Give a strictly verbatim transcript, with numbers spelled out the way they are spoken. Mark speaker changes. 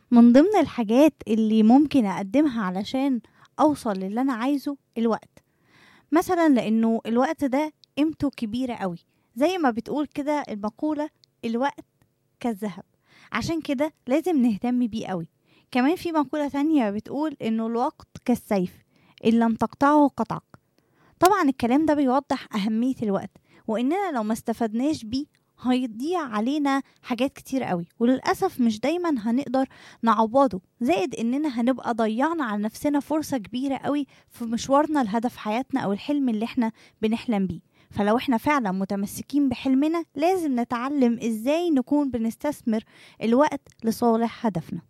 Speaker 1: من ضمن الحاجات اللي ممكن أقدمها علشان أوصل للي أنا عايزه الوقت، مثلا لأنه الوقت ده قيمته كبيرة قوي. زي ما بتقول كده المقولة، الوقت كالذهب، عشان كده لازم نهتم بيه قوي. كمان في مقولة تانية بتقول إنه الوقت كالسيف، إن لم تقطعه قطعك. طبعا الكلام ده بيوضح أهمية الوقت، وإننا لو ما استفدناش بيه هيضيع علينا حاجات كتير قوي، وللأسف مش دايما هنقدر نعوضه. زائد إننا هنبقى ضيعنا على نفسنا فرصة كبيرة قوي في مشوارنا لهدف حياتنا أو الحلم اللي احنا بنحلم بيه. فلو احنا فعلا متمسكين بحلمنا لازم نتعلم ازاي نكون بنستثمر الوقت لصالح هدفنا.